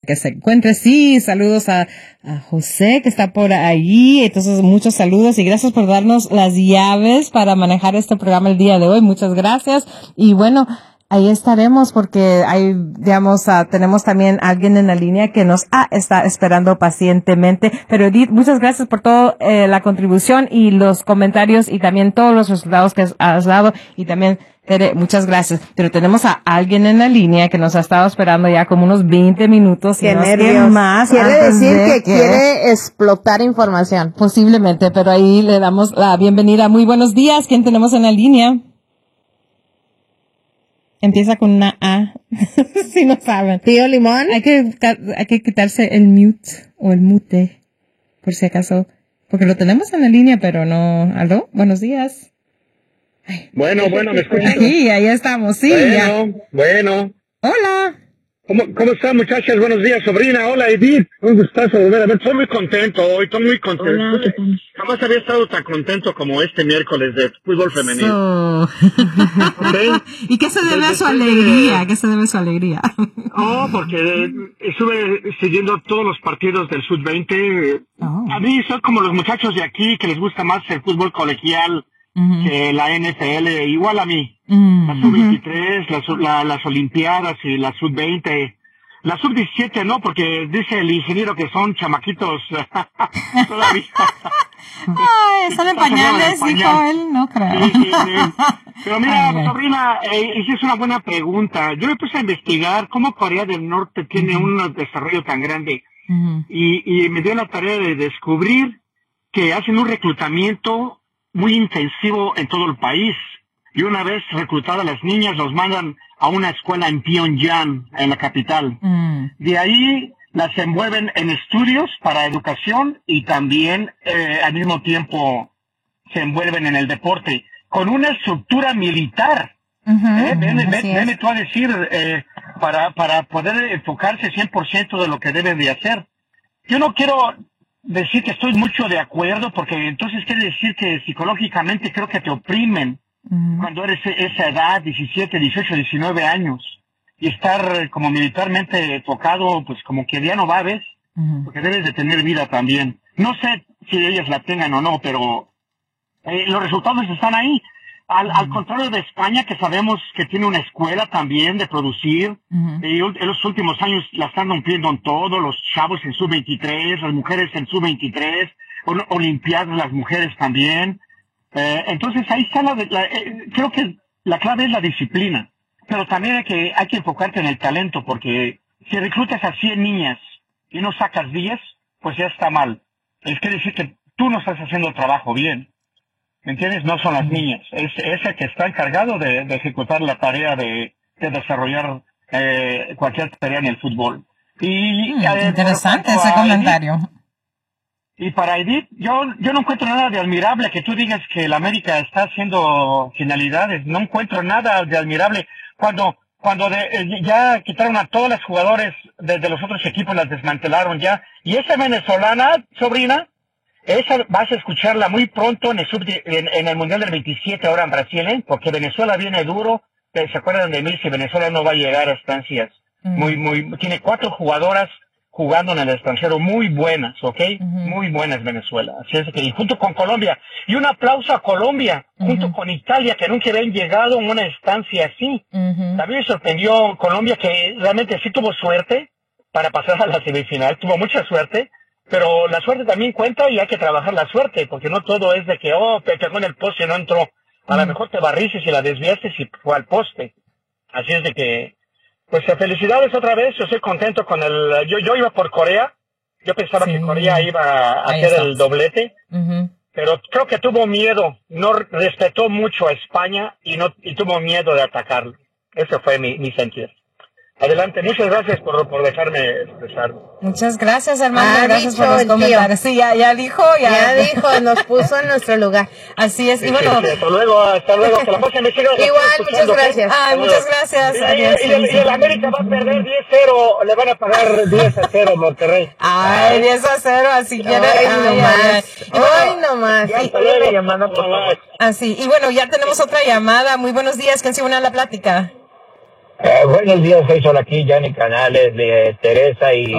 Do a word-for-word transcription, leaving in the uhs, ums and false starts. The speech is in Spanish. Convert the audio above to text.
que se encuentre. Sí, saludos a, a José, que está por allí. Entonces, muchos saludos y gracias por darnos las llaves para manejar este programa el día de hoy. Muchas gracias. Y bueno, ahí estaremos porque hay, digamos, uh, tenemos también alguien en la línea que nos ah, está esperando pacientemente. Pero Edith, muchas gracias por toda eh, la contribución y los comentarios y también todos los resultados que has dado. Y también, Tere, muchas gracias. Pero tenemos a alguien en la línea que nos ha estado esperando ya como unos veinte minutos. Qué y no nervios. sé más. Quiere decir de que, que quiere explotar información. Posiblemente, pero ahí le damos la bienvenida. Muy buenos días. ¿Quién tenemos en la línea? Empieza con una A. Si no saben. ¿Tío Limón? Hay que, hay que quitarse el mute o el mute, por si acaso. Porque lo tenemos en la línea, pero no. ¿Aló? Buenos días. Ay. Bueno, bueno, ¿me escuchan? Sí, ahí estamos, sí. Bueno, ya. bueno. Hola. ¿Cómo, ¿Cómo están, muchachas? Buenos días, sobrina. Hola, Edith. Un gustazo volver a ver. Estoy muy contento hoy, estoy muy contento. Hola. Jamás había estado tan contento como este miércoles de fútbol femenino. So... ¿Okay? ¿Y qué se debe a su alegría? ¿Qué se debe a su alegría? Oh, porque estuve siguiendo todos los partidos del sub veinte. Oh. A mí son como los muchachos de aquí que les gusta más el fútbol colegial uh-huh. que la N F L, igual a mí. Uh-huh. La sub veintitrés, la, la, las Olimpiadas y la sub veinte. La sub diecisiete no, porque dice el ingeniero que son chamaquitos todavía. Ay, están en pañales, dijo él, no creo. Sí, sí, sí. Pero mira, Ay, sobrina, eh, esa es una buena pregunta. Yo me puse a investigar cómo Corea del Norte tiene uh-huh. un desarrollo tan grande. Uh-huh. Y, y me dio la tarea de descubrir que hacen un reclutamiento muy intensivo en todo el país. Y una vez reclutadas las niñas, los mandan a una escuela en Pyongyang, en la capital. Uh-huh. De ahí las envuelven en estudios para educación y también eh, al mismo tiempo se envuelven en el deporte con una estructura militar. Uh-huh. eh, Deme uh-huh. tú a decir eh, para para poder enfocarse cien por ciento de lo que deben de hacer. Yo no quiero decir que estoy mucho de acuerdo porque entonces quiere decir que psicológicamente creo que te oprimen uh-huh. cuando eres esa edad, diecisiete, dieciocho, diecinueve años. Y estar como militarmente enfocado, pues como que ya no va, ¿ves? Uh-huh. Porque debes de tener vida también. No sé si ellas la tengan o no, pero eh, los resultados están ahí. Al, uh-huh. al contrario de España, que sabemos que tiene una escuela también de producir. Uh-huh. Y en los últimos años la están rompiendo en todo, los chavos en sub veintitrés, las mujeres en sub veintitrés, olimpiadas las mujeres también. Eh, entonces ahí está la, la eh, creo que la clave es la disciplina. Pero también hay que, hay que enfocarte en el talento, porque si reclutas a cien niñas y no sacas diez, pues ya está mal. Es quiere decir que tú no estás haciendo el trabajo bien. ¿Me entiendes? No son las niñas. Es, es el que está encargado de, de ejecutar la tarea de, de desarrollar eh, cualquier tarea en el fútbol. Y, mm, eh, interesante ese comentario. Edith, y para Edith, yo, yo no encuentro nada de admirable que tú digas que el América está haciendo finalidades. No encuentro nada de admirable. Cuando cuando de, eh, ya quitaron a todos los jugadores de, de los otros equipos, las desmantelaron ya. Y esa venezolana, sobrina, esa vas a escucharla muy pronto en el, sub, en, en el Mundial del veintisiete ahora en Brasil, ¿eh? Porque Venezuela viene duro. ¿Se acuerdan de mí? Si Venezuela no va a llegar a estancias. Mm. Muy, muy, tiene cuatro jugadoras jugando en el extranjero muy buenas, ¿ok? Uh-huh. Muy buenas Venezuela. Así es que, y junto con Colombia. Y un aplauso a Colombia, uh-huh. junto con Italia, que nunca habían llegado a una estancia así. Uh-huh. También me sorprendió Colombia, que realmente sí tuvo suerte para pasar a la semifinal. Tuvo mucha suerte, pero la suerte también cuenta y hay que trabajar la suerte, porque no todo es de que, oh, te pegó en el poste y no entró. A uh-huh. lo mejor te barrices y la desviaste y fue al poste. Así es de que, pues felicidades otra vez, yo estoy contento con el... Yo yo iba por Corea, yo pensaba sí. que Corea iba a Ahí hacer está. el doblete, uh-huh. pero creo que tuvo miedo, no respetó mucho a España y no y tuvo miedo de atacarlo. Ese fue mi, mi sentir. Adelante, muchas gracias por, por dejarme expresar. Muchas gracias, hermano, ha gracias por los comentarios. Sí, ya, ya dijo, ya, ya dijo, nos puso en nuestro lugar. Así es, sí, y bueno. Sí, sí, hasta luego, hasta luego, que la pasen de chido. Igual, muchas gracias. Ay, muchas gracias. Y, Adiós, y, y, el, y el América va a perder diez cero, le van a pagar diez a cero Monterrey. Ay, diez a cero, así quiere. Ay, no más. Ay, no más. Ya está la llamada, por favor. Así, y bueno, ya tenemos otra llamada. Muy buenos días, ¿quién se une a la plática? Eh, buenos días, soy Sol aquí, Yanni Canales, de Teresa y